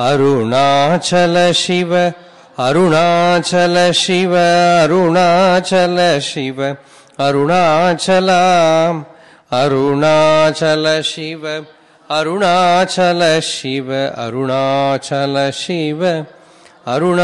Arunachal Shiva Arunachal Shiva Arunachal Shiva Arunachalam Arunachal Shiva Arunachal Shiva Arunachal Shiva Aruna